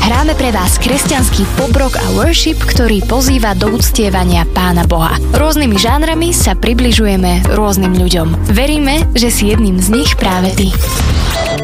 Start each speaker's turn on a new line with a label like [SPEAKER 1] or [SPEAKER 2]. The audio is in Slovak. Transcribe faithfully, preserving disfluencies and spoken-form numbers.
[SPEAKER 1] Hráme pre vás kresťanský pop-rock a worship, ktorý pozýva do uctievania Pána Boha. Rôznymi žánrami sa približujeme rôznym ľuďom. Veríme, že si jedným z nich práve ty.